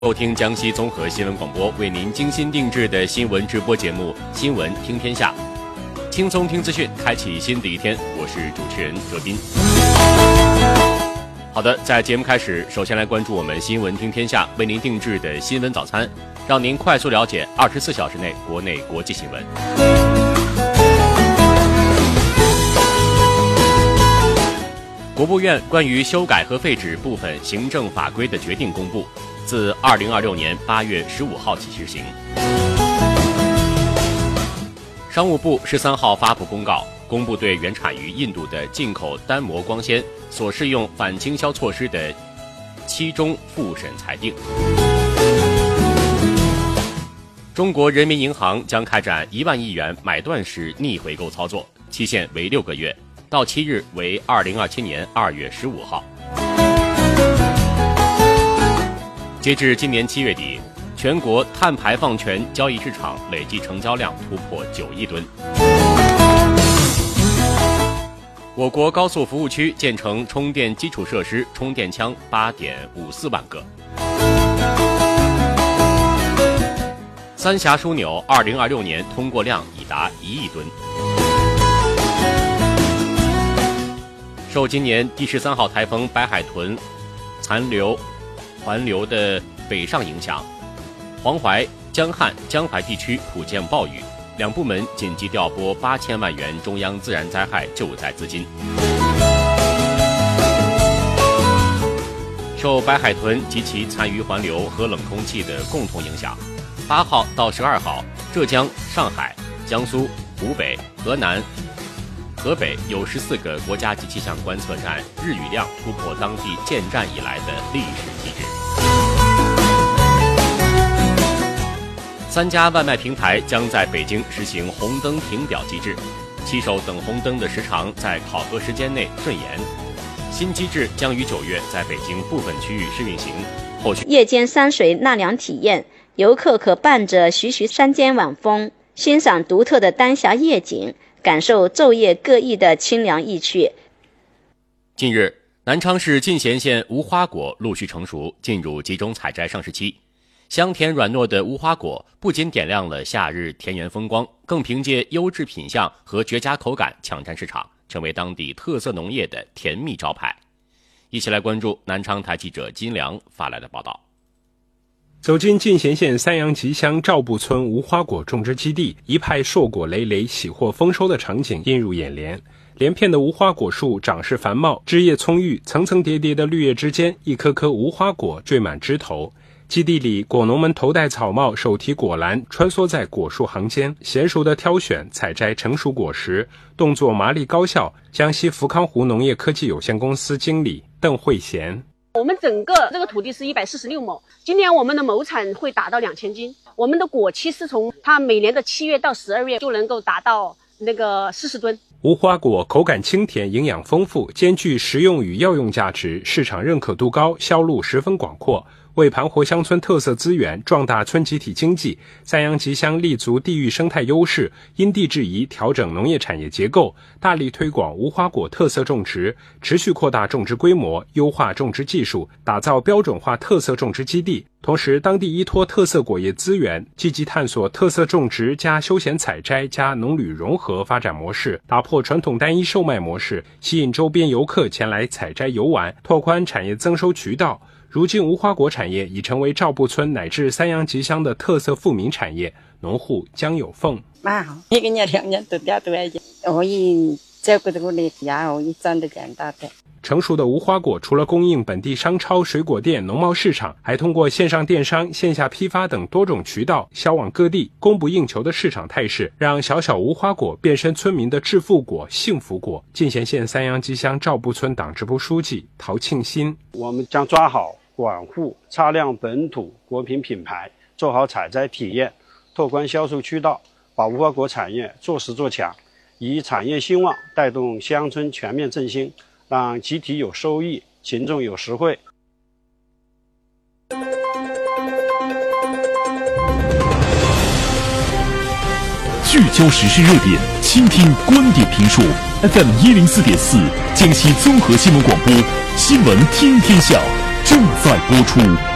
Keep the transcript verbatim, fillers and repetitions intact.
收听江西综合新闻广播为您精心定制的新闻直播节目《新闻听天下》，轻松听资讯，开启新的一天。我是主持人哲斌。好的，在节目开始，首先来关注我们《新闻听天下》为您定制的新闻早餐，让您快速了解二十四小时内国内国际新闻。国务院关于修改和废止部分行政法规的决定公布，自二零二六年八月十五号起施行。商务部十三号发布公告，公布对原产于印度的进口单膜光纤所适用反倾销措施的期中复审裁定。中国人民银行将开展一万亿元买断式逆回购操作，期限为六个月，到期日为二零二七年二月十五号。截至今年七月底，全国碳排放权交易市场累计成交量突破九亿吨。我国高速服务区建成充电基础设施充电枪 八点五四万个。三峡枢纽二零二六年通过量已达一亿吨。受今年第十三号台风白海豚残留环流的北上影响，黄淮、江汉、江淮地区普见暴雨，两部门紧急调拨八千万元中央自然灾害救灾资金。受白海豚及其残余环流和冷空气的共同影响，八号到十二号，浙江、上海、江苏、湖北、河南、河北有十四个国家级气象观测站日雨量突破当地建站以来的历史极值。三家外卖平台将在北京实行红灯停表机制，骑手等红灯的时长在考核时间内顺延。新机制将于九月在北京部分区域试运行。后续夜间山水纳凉体验，游客可伴着徐徐山间晚风，欣赏独特的丹霞夜景，感受昼夜各异的清凉意趣。 近日，南昌市进贤县无花果陆续成熟，进入集中采摘上市期。香甜软糯的无花果不仅点亮了夏日田园风光，更凭借优质品相和绝佳口感抢占市场，成为当地特色农业的甜蜜招牌。一起来关注南昌台记者金良发来的报道。 走进进贤县三阳集乡赵埠村无花果种植基地，一派硕果累累、喜获丰收的场景映入眼帘。连片的无花果树长势繁茂，枝叶葱郁，层层叠叠的绿叶之间，一颗颗无花果缀满枝头。基地里，果农们头戴草帽，手提果篮，穿梭在果树行间，娴熟地挑选、采摘成熟果实，动作麻利高效。江西福康湖农业科技有限公司经理邓慧贤。 我们整个这个土地是一百四十六亩，今年我们的亩产会达到两千斤。我们的果期是从它每年的七月到十二月就能够达到那个四十吨。 无花果口感清甜，营养丰富，兼具食用与药用价值，市场认可度高，销路十分广阔。为盘活乡村特色资源，壮大村集体经济，三阳集乡立足地域生态优势，因地制宜调整农业产业结构，大力推广无花果特色种植，持续扩大种植规模，优化种植技术，打造标准化特色种植基地。同时，当地依托特色果业资源，积极探索特色种植加休闲采摘加农旅融合发展模式，打破传统单一售卖模式，吸引周边游客前来采摘游玩，拓宽产业增收渠道。如今无花果产业已成为赵埠村乃至三阳集乡的特色富民产业。农户江有凤： 蛮好，一个年两年都点多一点，可以照顾到我的家，可以赚得更大的。 成熟的无花果除了供应本地商超、水果店、农贸市场，还通过线上电商、线下批发等多种渠道销往各地。供不应求的市场态势，让小小无花果变身村民的致富果、幸福果。进贤县三阳集乡赵埠村党支部书记陶庆新： 我们将抓好管护擦亮本土果品品牌，做好采摘体验，拓宽销售渠道，把无花果产业做实做强，以产业兴旺带动乡村全面振兴，让集体有收益，群众有实惠。 聚焦时事热点，倾听观点评述。F M 一零四点四，江西综合新闻广播，新闻听天下正在播出。